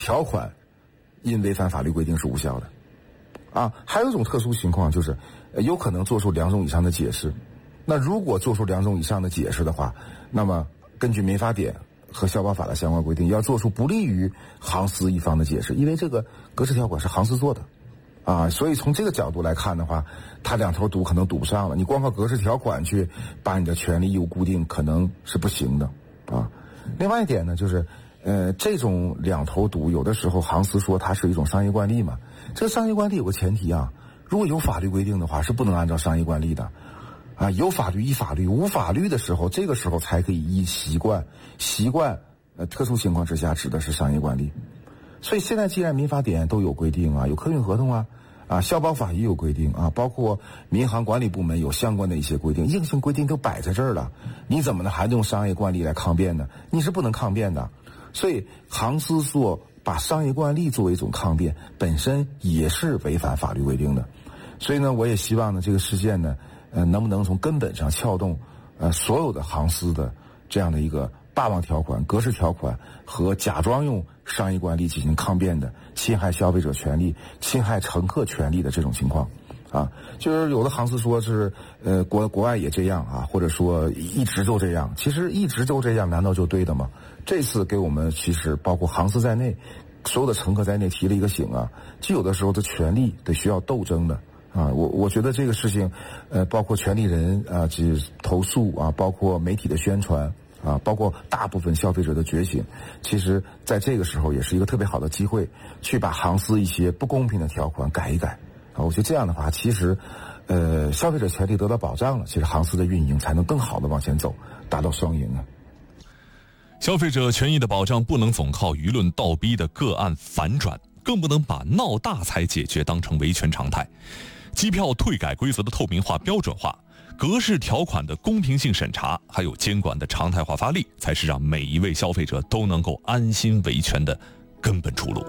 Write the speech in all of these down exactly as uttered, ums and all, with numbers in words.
条款因违反法律规定是无效的。啊，还有一种特殊情况就是，呃、有可能做出两种以上的解释。那如果做出两种以上的解释的话，那么根据民法典和消保法的相关规定，要做出不利于航司一方的解释，因为这个格式条款是航司做的。啊，所以从这个角度来看的话，他两头堵可能堵不上了。你光靠格式条款去把你的权利义务固定，可能是不行的啊。另外一点呢，就是呃，这种两头堵，有的时候航司说它是一种商业惯例嘛。这个商业惯例有个前提啊，如果有法律规定的话，是不能按照商业惯例的啊。有法律依法律，无法律的时候，这个时候才可以依习惯。习惯呃，特殊情况之下指的是商业惯例。所以现在既然民法典都有规定啊，有客运合同啊，啊，消保法也有规定啊，包括民航管理部门有相关的一些规定，硬性规定都摆在这儿了，你怎么能还用商业惯例来抗辩呢？你是不能抗辩的。所以航司说把商业惯例作为一种抗辩，本身也是违反法律规定的。所以呢，我也希望呢，这个事件呢，呃，能不能从根本上撬动呃所有的航司的这样的一个霸王条款、格式条款和假装用商业惯例进行抗辩的侵害消费者权利、侵害乘客权利的这种情况，啊，就是有的航司说是呃国国外也这样啊，或者说一直都这样，其实一直都这样，难道就对的吗？这次给我们其实包括航司在内，所有的乘客在内提了一个醒啊，就有的时候的权利得需要斗争的。啊，我我觉得这个事情，呃，包括权利人啊，去投诉啊，包括媒体的宣传啊，包括大部分消费者的觉醒，其实在这个时候也是一个特别好的机会，去把航司一些不公平的条款改一改啊。我觉得这样的话，其实，呃，消费者权利得到保障了，其实航司的运营才能更好的往前走，达到双赢啊。 消费者权益的保障不能总靠舆论倒逼的个案反转，更不能把闹大才解决当成维权常态。机票退改规则的透明化标准化，格式条款的公平性审查，还有监管的常态化发力，才是让每一位消费者都能够安心维权的根本出路。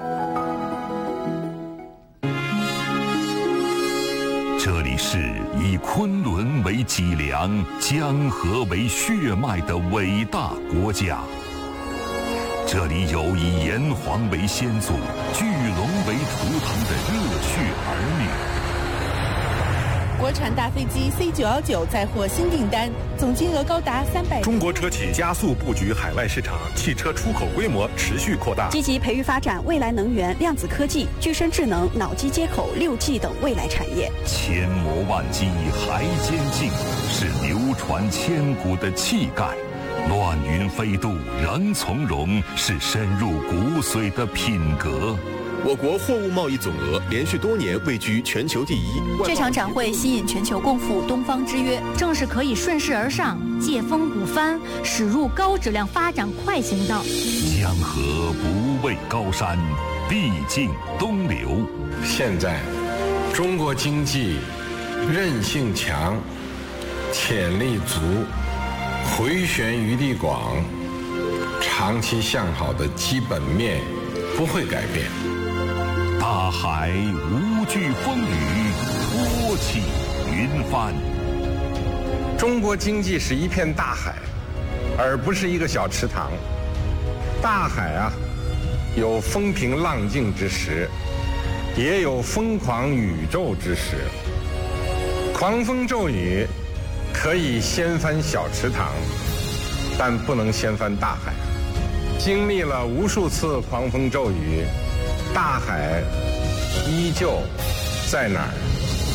这里是以昆仑为脊梁、江河为血脉的伟大国家，这里有以炎黄为先祖、巨龙为图腾的热血儿女。 国产大飞机 C 九一九再获新订单，总金额高达三百。 中国车企加速布局海外市场，汽车出口规模持续扩大， 积极培育发展未来能源、量子科技、具身智能、脑机接口、六 G 等未来产业。 千磨万击还坚劲，是流传千古的气概；乱云飞渡仍从容，是深入骨髓的品格。 我国货物贸易总额连续多年位居全球第一。 这场展会吸引全球共赴东方之约，正是可以顺势而上，借风鼓帆，驶入高质量发展快行道。 江河不畏高山，必尽东流。 现在，中国经济韧性强，潜力足，回旋余地广，长期向好的基本面不会改变。 大海无惧风雨，托起云帆。 中国经济是一片大海，而不是一个小池塘。大海啊，有风平浪静之时，也有疯狂宇宙之时。狂风骤雨可以掀翻小池塘，但不能掀翻大海。经历了无数次狂风骤雨，大海依旧在哪儿？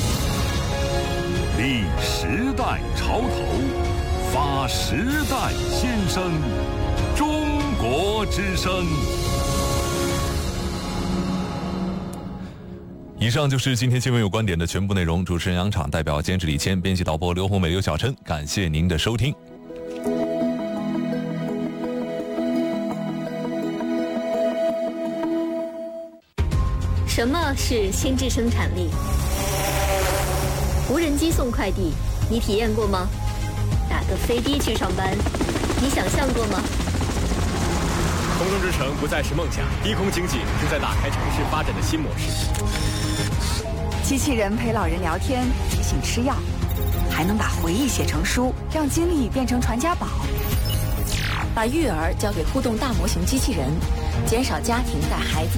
立时代潮头，发时代先声，中国之声。 以上就是今天新闻有观点的全部内容。主持人杨昶，代表监制李谦，编辑导播刘红美、刘小琛，感谢您的收听。 什么是新质生产力？无人机送快递，你体验过吗？打个飞的去上班，你想象过吗？ 空中之城不再是梦想，低空经济正在打开城市发展的新模式。 机器人陪老人聊天，提醒吃药，还能把回忆写成书，让经历变成传家宝。 把育儿交给互动大模型机器人， 减少家庭带孩子